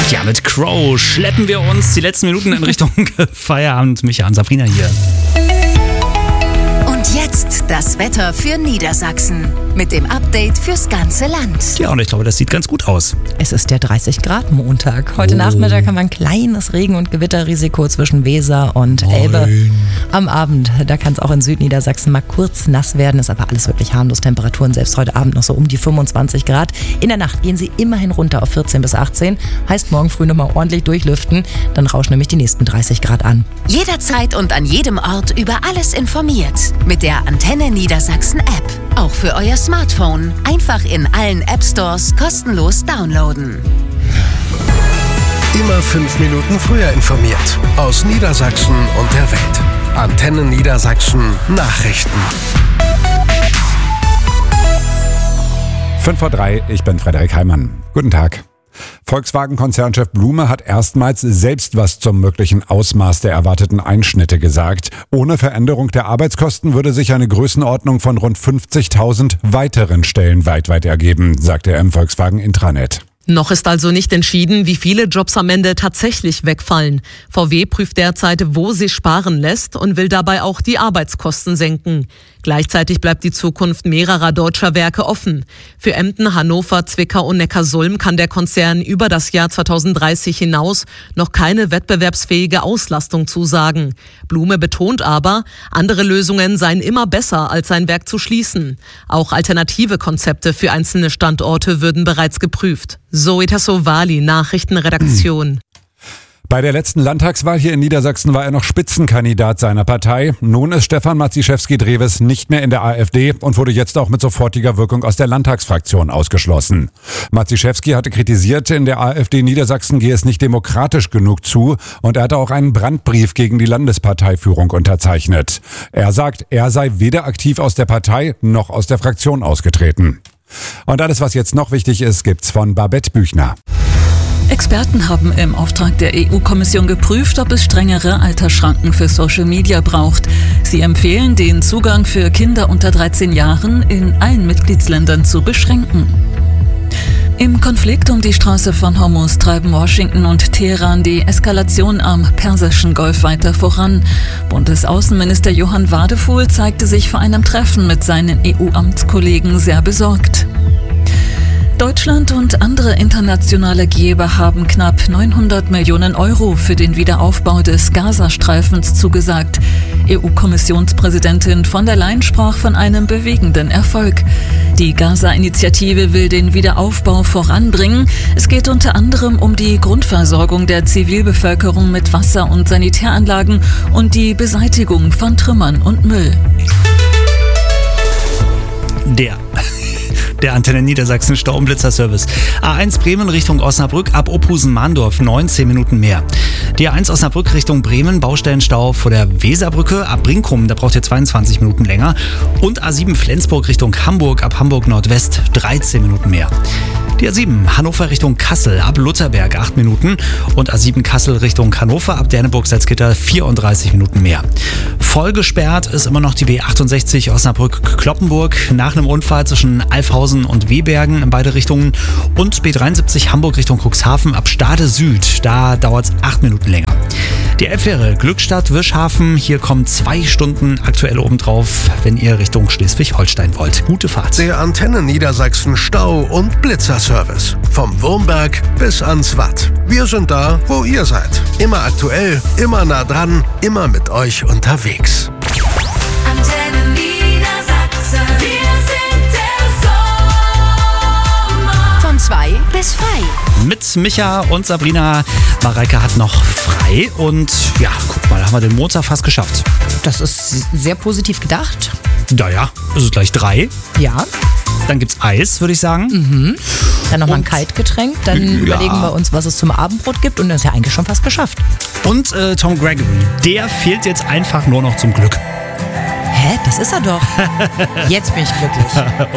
Ja, mit Crow schleppen wir uns die letzten Minuten in Richtung Feierabend. Micha und Sabrina hier. Und jetzt das Wetter für Niedersachsen mit dem Update fürs ganze Land. Ja, und ich glaube, das sieht ganz gut aus. Es ist der 30-Grad-Montag. Heute Nachmittag haben wir ein kleines Regen- und Gewitterrisiko zwischen Weser und Elbe. Am Abend, da kann es auch in Südniedersachsen mal kurz nass werden. Ist aber alles wirklich harmlos. Temperaturen selbst heute Abend noch so um die 25 Grad. In der Nacht gehen sie immerhin runter auf 14 bis 18. Heißt morgen früh nochmal ordentlich durchlüften. Dann rauschen nämlich die nächsten 30 Grad an. Jederzeit und an jedem Ort über alles informiert. Mit der Antenne Niedersachsen App. Auch für euer Smartphone. Einfach in allen App Stores kostenlos downloaden. Immer 5 Minuten früher informiert. Aus Niedersachsen und der Welt. Antenne Niedersachsen Nachrichten. 5:03, ich bin Frederik Heimann. Guten Tag. Volkswagen-Konzernchef Blume hat erstmals selbst was zum möglichen Ausmaß der erwarteten Einschnitte gesagt. Ohne Veränderung der Arbeitskosten würde sich eine Größenordnung von rund 50.000 weiteren Stellen weltweit ergeben, sagte er im Volkswagen-Intranet. Noch ist also nicht entschieden, wie viele Jobs am Ende tatsächlich wegfallen. VW prüft derzeit, wo sie sparen lässt und will dabei auch die Arbeitskosten senken. Gleichzeitig bleibt die Zukunft mehrerer deutscher Werke offen. Für Emden, Hannover, Zwickau und Neckarsulm kann der Konzern über das Jahr 2030 hinaus noch keine wettbewerbsfähige Auslastung zusagen. Blume betont aber, andere Lösungen seien immer besser, als ein Werk zu schließen. Auch alternative Konzepte für einzelne Standorte würden bereits geprüft. Zoe Tassovali, Nachrichtenredaktion. Bei der letzten Landtagswahl hier in Niedersachsen war er noch Spitzenkandidat seiner Partei. Nun ist Stefan Maciszewski-Drewes nicht mehr in der AfD und wurde jetzt auch mit sofortiger Wirkung aus der Landtagsfraktion ausgeschlossen. Maciszewski hatte kritisiert, in der AfD Niedersachsen gehe es nicht demokratisch genug zu, und er hatte auch einen Brandbrief gegen die Landesparteiführung unterzeichnet. Er sagt, er sei weder aktiv aus der Partei noch aus der Fraktion ausgetreten. Und alles, was jetzt noch wichtig ist, gibt's von Babette Büchner. Experten haben im Auftrag der EU-Kommission geprüft, ob es strengere Altersschranken für Social Media braucht. Sie empfehlen, den Zugang für Kinder unter 13 Jahren in allen Mitgliedsländern zu beschränken. Im Konflikt um die Straße von Hormuz treiben Washington und Teheran die Eskalation am Persischen Golf weiter voran. Bundesaußenminister Johann Wadefuhl zeigte sich vor einem Treffen mit seinen EU-Amtskollegen sehr besorgt. Deutschland und andere internationale Geber haben knapp 900 Millionen Euro für den Wiederaufbau des Gazastreifens zugesagt. EU-Kommissionspräsidentin von der Leyen sprach von einem bewegenden Erfolg. Die Gaza-Initiative will den Wiederaufbau voranbringen. Es geht unter anderem um die Grundversorgung der Zivilbevölkerung mit Wasser- und Sanitäranlagen und die Beseitigung von Trümmern und Müll. Der Antenne Niedersachsen Stau- und Blitzerservice. A1 Bremen Richtung Osnabrück ab Opusen-Mahndorf 19 Minuten mehr. Die A1 Osnabrück Richtung Bremen, Baustellenstau vor der Weserbrücke ab Brinkum, da braucht ihr 22 Minuten länger. Und A7 Flensburg Richtung Hamburg ab Hamburg Nordwest 13 Minuten mehr. Die A7 Hannover Richtung Kassel ab Lutherberg 8 Minuten und A7 Kassel Richtung Hannover ab Derneburg-Salzgitter 34 Minuten mehr. Voll gesperrt ist immer noch die B68 Osnabrück-Kloppenburg nach einem Unfall zwischen Alfhausen und Wehbergen in beide Richtungen und B73 Hamburg Richtung Cuxhaven ab Stade Süd, da dauert es 8 Minuten länger. Die Elbfähre Glückstadt-Wischhafen, hier kommen 2 Stunden aktuell obendrauf, wenn ihr Richtung Schleswig-Holstein wollt. Gute Fahrt. Der Antenne Niedersachsen Stau- und Blitzerservice. Vom Wurmberg bis ans Watt. Wir sind da, wo ihr seid. Immer aktuell, immer nah dran, immer mit euch unterwegs. Antenne Niedersachsen. Wir sind der Sommer. Von 2 bis frei. Mit Micha und Sabrina. Mareike hat noch frei und ja, guck mal, da haben wir den Montag fast geschafft. Das ist sehr positiv gedacht. Naja, es ist gleich 3. Ja. Dann gibt's Eis, würde ich sagen. Dann nochmal ein Kaltgetränk. Dann überlegen wir uns, was es zum Abendbrot gibt. Und das ist ja eigentlich schon fast geschafft. Und Tom Gregory, der fehlt jetzt einfach nur noch zum Glück. Hä? Das ist er doch. Jetzt bin ich glücklich.